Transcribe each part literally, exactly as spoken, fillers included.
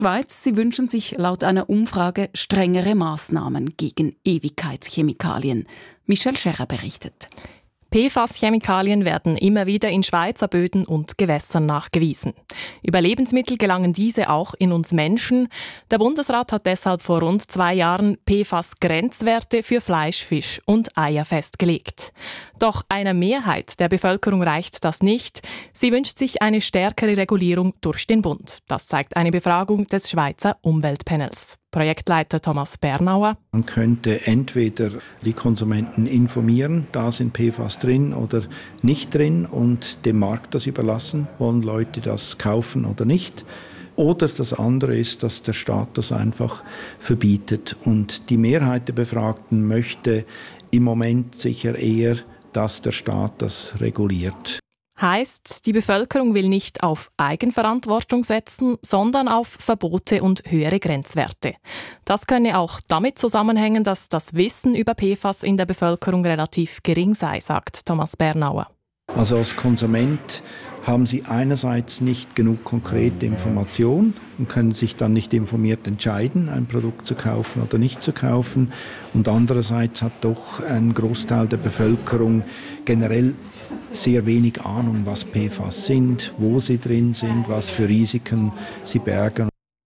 Schweiz, sie wünschen sich laut einer Umfrage strengere Maßnahmen gegen Ewigkeitschemikalien. Michelle Scherrer berichtet. P F A S-Chemikalien werden immer wieder in Schweizer Böden und Gewässern nachgewiesen. Über Lebensmittel gelangen diese auch in uns Menschen. Der Bundesrat hat deshalb vor rund zwei Jahren P F A S-Grenzwerte für Fleisch, Fisch und Eier festgelegt. Doch einer Mehrheit der Bevölkerung reicht das nicht. Sie wünscht sich eine stärkere Regulierung durch den Bund. Das zeigt eine Befragung des Schweizer Umweltpanels. Projektleiter Thomas Bernauer. Man könnte entweder die Konsumenten informieren, da sind P F A S drin oder nicht drin und dem Markt das überlassen, wollen Leute das kaufen oder nicht. Oder das andere ist, dass der Staat das einfach verbietet. Und die Mehrheit der Befragten möchte im Moment sicher eher, dass der Staat das reguliert. Heißt, die Bevölkerung will nicht auf Eigenverantwortung setzen, sondern auf Verbote und höhere Grenzwerte. Das könne auch damit zusammenhängen, dass das Wissen über P F A S in der Bevölkerung relativ gering sei, sagt Thomas Bernauer. Also als Konsument haben Sie einerseits nicht genug konkrete Informationen und können sich dann nicht informiert entscheiden, ein Produkt zu kaufen oder nicht zu kaufen. Und andererseits hat doch ein Großteil der Bevölkerung generell sehr wenig Ahnung, was P F A S sind, wo sie drin sind, was für Risiken sie bergen.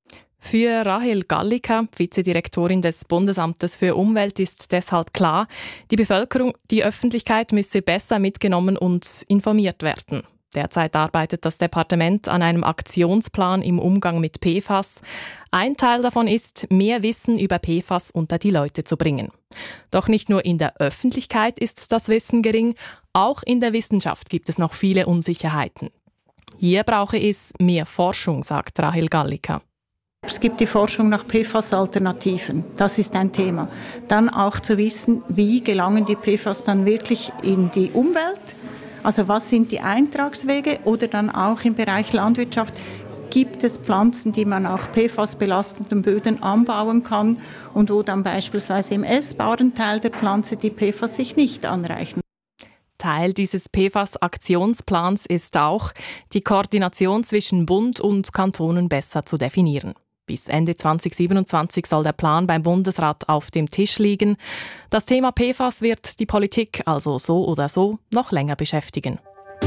Für Rahel Gallica, Vizedirektorin des Bundesamtes für Umwelt, ist deshalb klar, die Bevölkerung, die Öffentlichkeit müsse besser mitgenommen und informiert werden. Derzeit arbeitet das Departement an einem Aktionsplan im Umgang mit P F A S. Ein Teil davon ist, mehr Wissen über P F A S unter die Leute zu bringen. Doch nicht nur in der Öffentlichkeit ist das Wissen gering, auch in der Wissenschaft gibt es noch viele Unsicherheiten. Hier brauche es mehr Forschung, sagt Rahel Gallica. Es gibt die Forschung nach P F A S-Alternativen. Das ist ein Thema. Dann auch zu wissen, wie gelangen die P F A S dann wirklich in die Umwelt? Also was sind die Eintragswege? Oder dann auch im Bereich Landwirtschaft gibt es Pflanzen, die man auf P F A S-belasteten Böden anbauen kann und wo dann beispielsweise im essbaren Teil der Pflanze die P F A S sich nicht anreichen. Teil dieses P F A S-Aktionsplans ist auch, die Koordination zwischen Bund und Kantonen besser zu definieren. Bis Ende zwanzig siebenundzwanzig soll der Plan beim Bundesrat auf dem Tisch liegen. Das Thema P F A S wird die Politik also so oder so noch länger beschäftigen.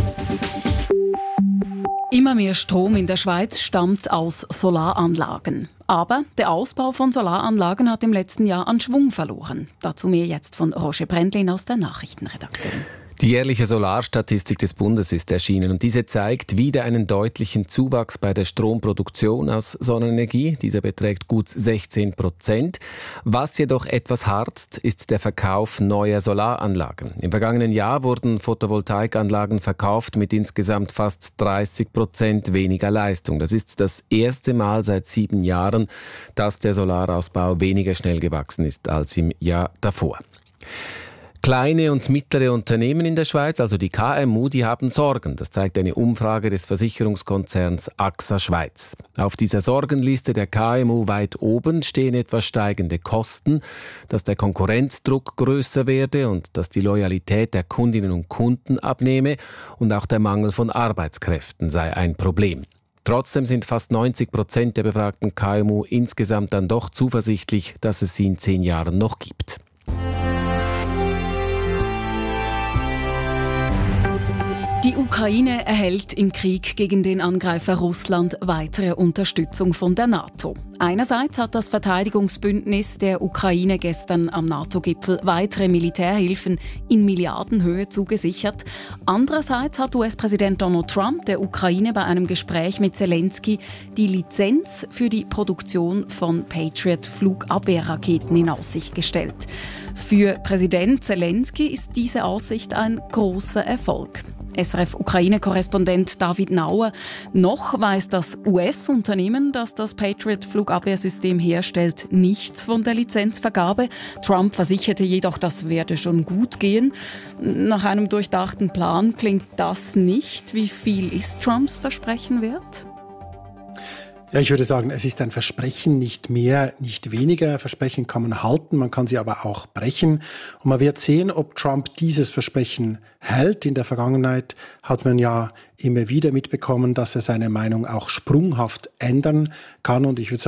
Immer mehr Strom in der Schweiz stammt aus Solaranlagen. Aber der Ausbau von Solaranlagen hat im letzten Jahr an Schwung verloren. Dazu mehr jetzt von Roger Brändlin aus der Nachrichtenredaktion. Die jährliche Solarstatistik des Bundes ist erschienen und diese zeigt wieder einen deutlichen Zuwachs bei der Stromproduktion aus Sonnenenergie. Dieser beträgt gut sechzehn Prozent. Was jedoch etwas harzt, ist der Verkauf neuer Solaranlagen. Im vergangenen Jahr wurden Photovoltaikanlagen verkauft mit insgesamt fast dreißig Prozent weniger Leistung. Das ist das erste Mal seit sieben Jahren, dass der Solarausbau weniger schnell gewachsen ist als im Jahr davor. Kleine und mittlere Unternehmen in der Schweiz, also die K M U, die haben Sorgen. Das zeigt eine Umfrage des Versicherungskonzerns A X A Schweiz. Auf dieser Sorgenliste der K M U weit oben stehen etwas steigende Kosten, dass der Konkurrenzdruck größer werde und dass die Loyalität der Kundinnen und Kunden abnehme und auch der Mangel von Arbeitskräften sei ein Problem. Trotzdem sind fast neunzig Prozent der befragten K M U insgesamt dann doch zuversichtlich, dass es sie in zehn Jahren noch gibt. Die Ukraine erhält im Krieg gegen den Angreifer Russland weitere Unterstützung von der NATO. Einerseits hat das Verteidigungsbündnis der Ukraine gestern am NATO-Gipfel weitere Militärhilfen in Milliardenhöhe zugesichert. Andererseits hat U S-Präsident Donald Trump der Ukraine bei einem Gespräch mit Zelensky die Lizenz für die Produktion von Patriot-Flugabwehrraketen in Aussicht gestellt. Für Präsident Zelensky ist diese Aussicht ein großer Erfolg. S R F-Ukraine-Korrespondent David Nauer. Noch weiß das U S-Unternehmen, das das Patriot-Flugabwehrsystem herstellt, nichts von der Lizenzvergabe. Trump versicherte jedoch, das werde schon gut gehen. Nach einem durchdachten Plan klingt das nicht. Wie viel ist Trumps Versprechen wert? Ja, ich würde sagen, es ist ein Versprechen, nicht mehr, nicht weniger. Versprechen kann man halten, man kann sie aber auch brechen. Und man wird sehen, ob Trump dieses Versprechen hält. In der Vergangenheit hat man ja immer wieder mitbekommen, dass er seine Meinung auch sprunghaft ändern kann. Und ich würde sagen,